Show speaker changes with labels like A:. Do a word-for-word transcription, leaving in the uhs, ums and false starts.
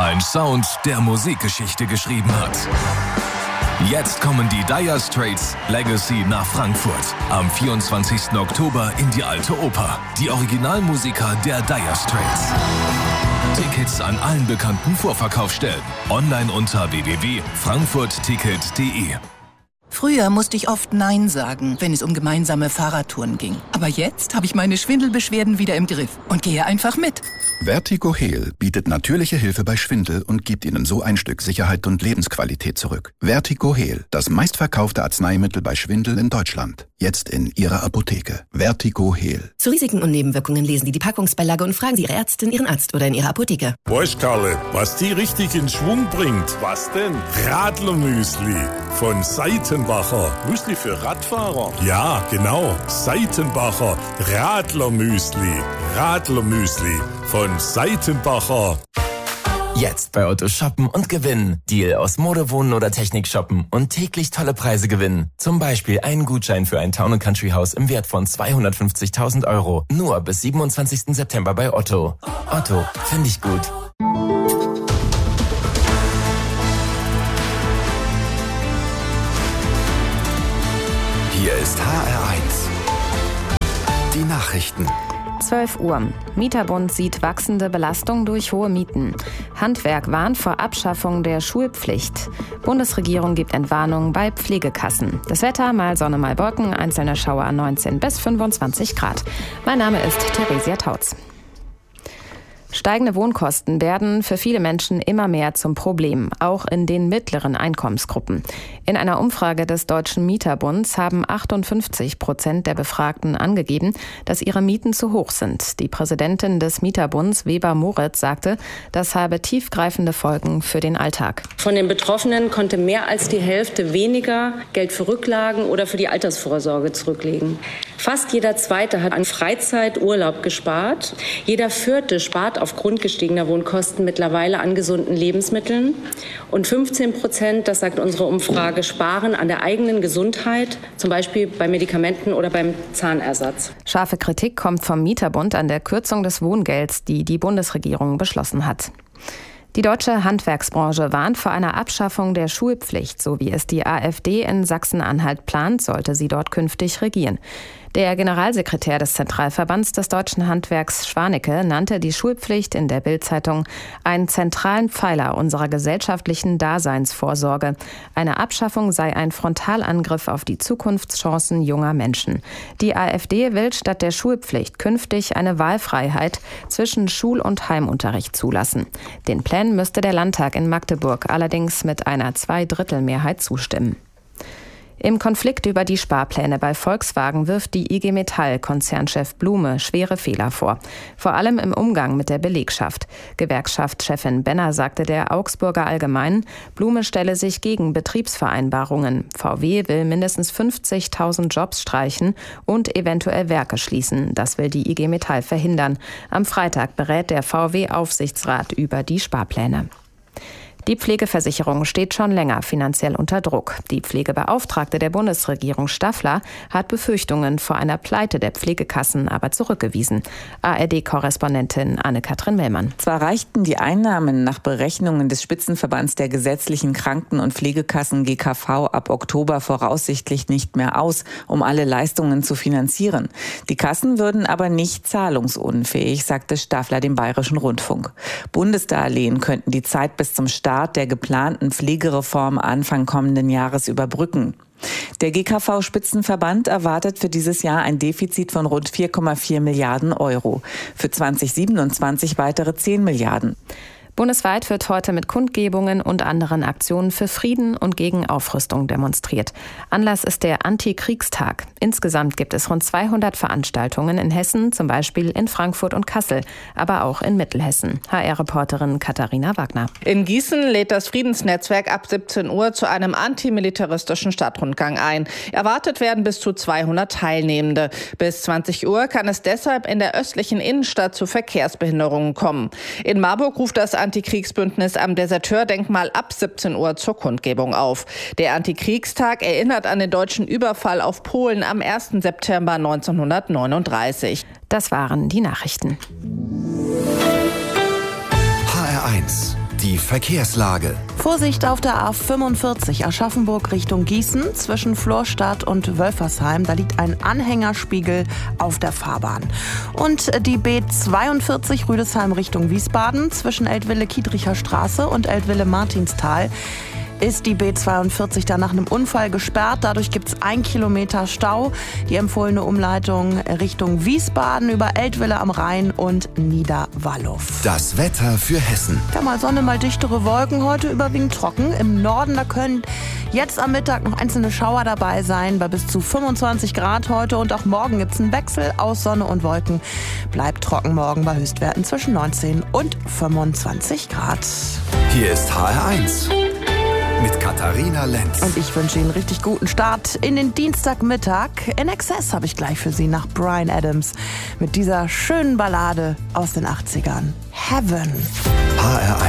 A: Ein Sound, der Musikgeschichte geschrieben hat. Jetzt kommen die Dire Straits Legacy nach Frankfurt. Am vierundzwanzigsten Oktober in die Alte Oper. Die Originalmusiker der Dire Straits. Tickets an allen bekannten Vorverkaufsstellen. Online unter w w w punkt frankfurt ticket punkt d e.
B: Früher musste ich oft Nein sagen, wenn es um gemeinsame Fahrradtouren ging. Aber jetzt habe ich meine Schwindelbeschwerden wieder im Griff und gehe einfach mit.
C: Vertigo-Heal bietet natürliche Hilfe bei Schwindel und gibt Ihnen so ein Stück Sicherheit und Lebensqualität zurück. Vertigo-Heal, das meistverkaufte Arzneimittel bei Schwindel in Deutschland. Jetzt in Ihrer Apotheke. Vertigo-Heal.
D: Zu Risiken und Nebenwirkungen lesen Sie die Packungsbeilage und fragen Sie Ihre Ärztin, Ihren Arzt oder in Ihrer Apotheke.
E: Weißt, Karle, was die richtig in Schwung bringt? Was denn? Radlermüsli von Seitenbacher. Müsli für Radfahrer? Ja, genau. Seitenbacher Radlermüsli. Radlermüsli von Seitenbacher.
F: Jetzt bei Otto shoppen und gewinnen. Deal aus Mode, Wohnen oder Technik shoppen und täglich tolle Preise gewinnen. Zum Beispiel einen Gutschein für ein Town and Country Haus im Wert von zweihundertfünfzigtausend Euro. Nur bis siebenundzwanzigsten September bei Otto. Otto, finde ich gut.
A: Hier ist H R eins. Die Nachrichten.
G: zwölf Uhr. Mieterbund sieht wachsende Belastung durch hohe Mieten. Handwerk warnt vor Abschaffung der Schulpflicht. Bundesregierung gibt Entwarnung bei Pflegekassen. Das Wetter, mal Sonne, mal Wolken, einzelne Schauer neunzehn bis fünfundzwanzig Grad. Mein Name ist Theresia Tautz. Steigende Wohnkosten werden für viele Menschen immer mehr zum Problem, auch in den mittleren Einkommensgruppen. In einer Umfrage des Deutschen Mieterbunds haben achtundfünfzig Prozent der Befragten angegeben, dass ihre Mieten zu hoch sind. Die Präsidentin des Mieterbunds, Weber Moritz, sagte, das habe tiefgreifende Folgen für den Alltag.
H: Von den Betroffenen konnte mehr als die Hälfte weniger Geld für Rücklagen oder für die Altersvorsorge zurücklegen. Fast jeder Zweite hat an Freizeiturlaub gespart. Jeder Vierte spart aufgrund gestiegener Wohnkosten mittlerweile an gesunden Lebensmitteln. Und fünfzehn Prozent, das sagt unsere Umfrage, sparen an der eigenen Gesundheit, zum Beispiel bei Medikamenten oder beim Zahnersatz.
G: Scharfe Kritik kommt vom Mieterbund an der Kürzung des Wohngelds, die die Bundesregierung beschlossen hat. Die deutsche Handwerksbranche warnt vor einer Abschaffung der Schulpflicht, so wie es die AfD in Sachsen-Anhalt plant, sollte sie dort künftig regieren. Der Generalsekretär des Zentralverbands des deutschen Handwerks, Schwanecke, nannte die Schulpflicht in der Bild-Zeitung einen zentralen Pfeiler unserer gesellschaftlichen Daseinsvorsorge. Eine Abschaffung sei ein Frontalangriff auf die Zukunftschancen junger Menschen. Die AfD will statt der Schulpflicht künftig eine Wahlfreiheit zwischen Schul- und Heimunterricht zulassen. Den Plänen müsste der Landtag in Magdeburg allerdings mit einer Zweidrittelmehrheit zustimmen. Im Konflikt über die Sparpläne bei Volkswagen wirft die I G Metall-Konzernchef Blume schwere Fehler vor. Vor allem im Umgang mit der Belegschaft. Gewerkschaftschefin Benner sagte der Augsburger Allgemeinen, Blume stelle sich gegen Betriebsvereinbarungen. V W will mindestens fünfzigtausend Jobs streichen und eventuell Werke schließen. Das will die I G Metall verhindern. Am Freitag berät der V W-Aufsichtsrat über die Sparpläne. Die Pflegeversicherung steht schon länger finanziell unter Druck. Die Pflegebeauftragte der Bundesregierung Staffler hat Befürchtungen vor einer Pleite der Pflegekassen aber zurückgewiesen. A R D-Korrespondentin Anne-Kathrin Mellmann.
I: Zwar reichten die Einnahmen nach Berechnungen des Spitzenverbands der gesetzlichen Kranken- und Pflegekassen G K V ab Oktober voraussichtlich nicht mehr aus, um alle Leistungen zu finanzieren. Die Kassen würden aber nicht zahlungsunfähig, sagte Staffler dem Bayerischen Rundfunk. Bundesdarlehen könnten die Zeit bis zum Start der geplanten Pflegereform Anfang kommenden Jahres überbrücken. Der G K V-Spitzenverband erwartet für dieses Jahr ein Defizit von rund vier Komma vier Milliarden Euro. Für zweitausendsiebenundzwanzig weitere zehn Milliarden.
G: Bundesweit wird heute mit Kundgebungen und anderen Aktionen für Frieden und gegen Aufrüstung demonstriert. Anlass ist der Antikriegstag. Insgesamt gibt es rund zweihundert Veranstaltungen in Hessen, zum Beispiel in Frankfurt und Kassel, aber auch in Mittelhessen. H R-Reporterin Katharina Wagner.
J: In Gießen lädt das Friedensnetzwerk ab siebzehn Uhr zu einem antimilitaristischen Stadtrundgang ein. Erwartet werden bis zu zweihundert Teilnehmende. Bis zwanzig Uhr kann es deshalb in der östlichen Innenstadt zu Verkehrsbehinderungen kommen. In Marburg ruft das Antikriegsbündnis am Deserteurdenkmal ab siebzehn Uhr zur Kundgebung auf. Der Antikriegstag erinnert an den deutschen Überfall auf Polen am ersten September neunzehnhundertneununddreißig.
G: Das waren die Nachrichten.
A: H R eins.
K: die Verkehrslage.
L: Vorsicht auf der A fünfundvierzig Aschaffenburg Richtung Gießen zwischen Florstadt und Wölfersheim. Da liegt ein Anhängerspiegel auf der Fahrbahn. Und die B zweiundvierzig Rüdesheim Richtung Wiesbaden zwischen Eltville-Kiedricher Straße und Eltville-Martinstal ist die B zweiundvierzig da nach einem Unfall gesperrt. Dadurch gibt es ein Kilometer Stau. Die empfohlene Umleitung Richtung Wiesbaden über Eltville am Rhein und Niederwallow.
K: Das Wetter für Hessen.
L: Ja, mal Sonne, mal dichtere Wolken. Heute überwiegend trocken. Im Norden, da können jetzt am Mittag noch einzelne Schauer dabei sein. Bei bis zu fünfundzwanzig Grad heute und auch morgen gibt es einen Wechsel aus Sonne und Wolken. Bleibt trocken morgen bei Höchstwerten zwischen neunzehn und fünfundzwanzig Grad.
K: Hier ist H R eins. Mit Katharina Lenz.
L: Und ich wünsche Ihnen einen richtig guten Start in den Dienstagmittag. In Excess habe ich gleich für Sie nach Bryan Adams mit dieser schönen Ballade aus den achtzigern. Heaven.
K: H R eins.